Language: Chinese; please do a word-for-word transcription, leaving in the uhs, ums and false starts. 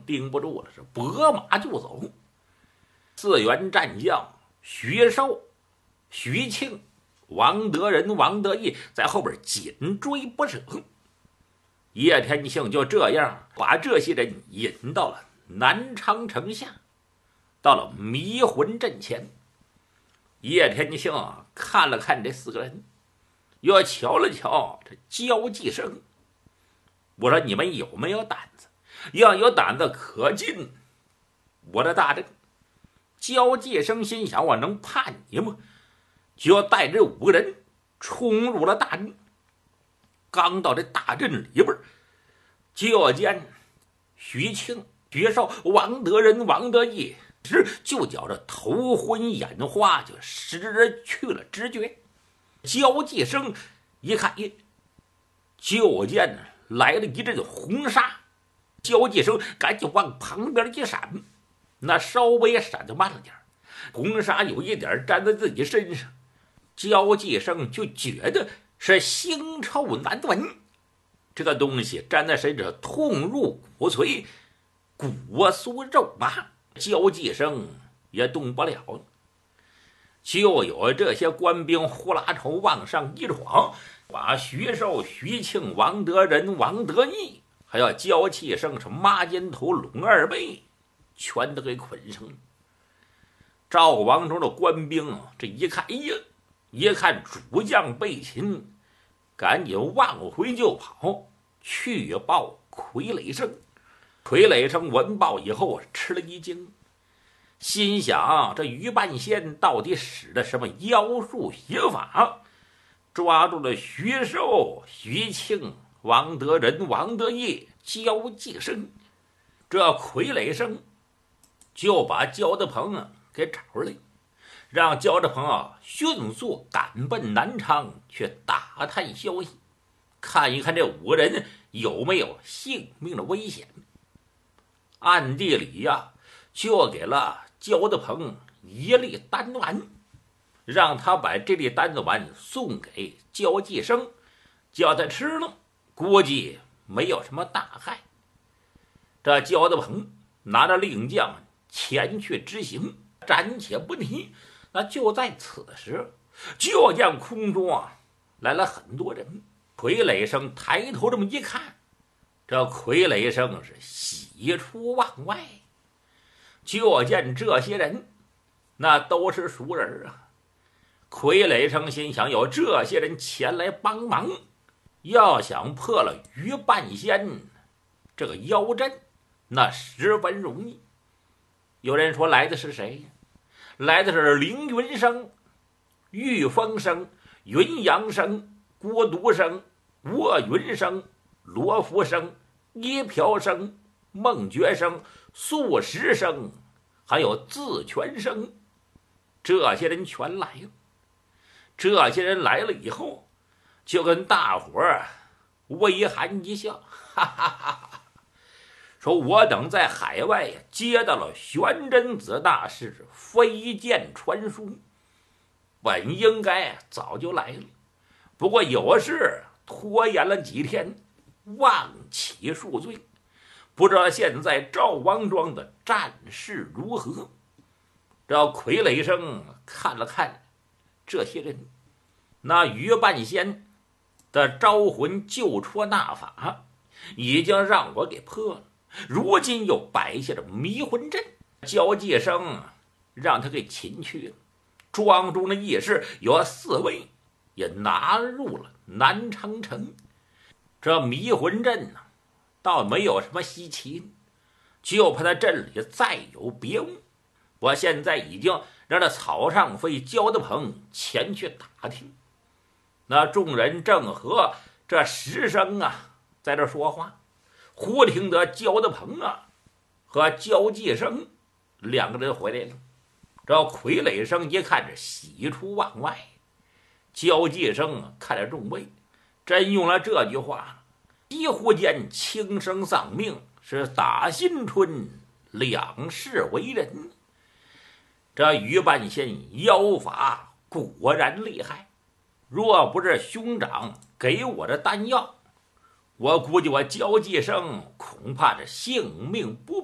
盯不住了，是拨马就走。四员战将徐寿、徐庆、王德仁、王德义在后边紧追不舍。叶天庆就这样把这些人引到了南昌城下，到了迷魂阵前。叶天庆看了看这四个人，又瞧了瞧这焦继生，我说你们有没有胆子？要有胆子可进我的大阵。焦继生心想，我能怕你吗？就要带着五个人冲入了大阵。刚到这大阵里边，就见徐庆、徐寿、王德仁、王德义就觉着头昏眼花，就失去了知觉。焦继生一看，耶，就见来了一阵红纱，焦继生赶紧往旁边一闪，那稍微闪得慢了点，红纱有一点粘在自己身上，焦继生就觉得是腥臭难闻，这个东西粘在身上痛入骨髓，骨酥肉麻，焦继生也动不了了。就有这些官兵呼啦朝往上一闯，把徐寿、徐庆、王德仁、王德义还有焦继生是抹肩头、拢二背，全都给捆上了。赵王中的官兵这一看，哎呀，一看主将被擒，赶紧往回就跑，去报傀儡生。傀儡生闻报以后吃了一惊，心想这于半仙到底使的什么妖术邪法，抓住了徐寿、徐庆、王德仁、王德义、焦继生。这傀儡生就把焦德鹏啊给找来，让焦德鹏啊迅速赶奔南昌去打探消息，看一看这五个人有没有性命的危险。暗地里呀、啊，就给了焦德鹏一粒丹丸，让他把这粒丹丸送给焦继生，叫他吃了，估计没有什么大害。这焦德鹏拿着令将前去执行，暂且不提。那就在此时，就见空中啊来了很多人。傀儡生抬头这么一看，这傀儡生是喜出望外，就见这些人那都是熟人啊。傀儡生心想，有这些人前来帮忙，要想破了于半仙这个妖阵，那十分容易。有人说来的是谁呀？来的是凌云生、玉峰生、云阳生、郭独生、卧云生、罗福生、叶飘生、孟觉生、素食生，还有自全生，这些人全来了。这些人来了以后，就跟大伙儿微含一笑，哈哈哈哈，说我等在海外呀接到了玄真子大师飞剑传书，本应该早就来了，不过有事拖延了几天，望其恕罪。不知道现在赵王庄的战事如何？这傀儡生看了看这些人，那于半仙的招魂救出那法已经让我给破了，如今又摆下了迷魂阵，焦继生让他给擒去了。庄中的义士有四位也拿入了南昌城。这迷魂阵呢、啊，倒没有什么稀奇，就怕他阵里再有别物。我现在已经让这草上飞焦德鹏前去打听。那众人正和这石生啊在这说话，忽听得焦德鹏啊和焦继生两个人回来了。这傀儡生一看，这喜出望外。焦继生看着众位，真用了这句话，几乎间轻生丧命，是打新春两世为人。这于半仙妖法果然厉害，若不是兄长给我的丹药，我估计我焦继生恐怕这性命不保。